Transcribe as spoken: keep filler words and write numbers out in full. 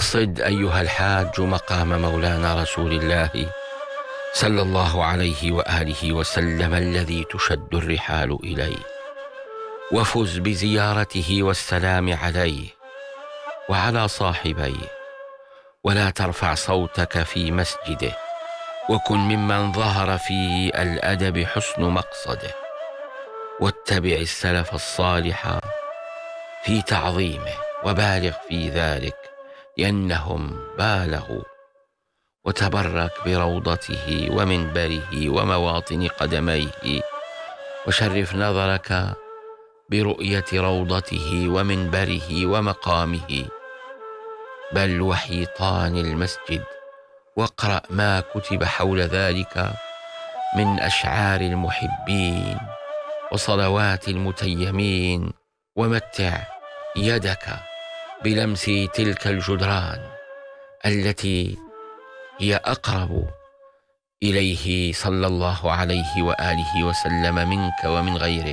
اقصد أيها الحاج مقام مولانا رسول الله صلى الله عليه وآله وسلم الذي تشد الرحال إليه، وفز بزيارته والسلام عليه وعلى صاحبيه، ولا ترفع صوتك في مسجده، وكن ممن ظهر في الأدب حسن مقصده، واتبع السلف الصالح في تعظيمه وبالغ في ذلك لأنهم بالغوا، وتبرك بروضته ومنبره ومواطن قدميه، وشرف نظرك برؤية روضته ومنبره ومقامه، بل وحيطان المسجد، واقرأ ما كتب حول ذلك من أشعار المحبين وصلوات المتيمين، ومتع يدك بلمس تلك الجدران التي هي أقرب إليه صلى الله عليه وآله وسلم منك ومن غيرك.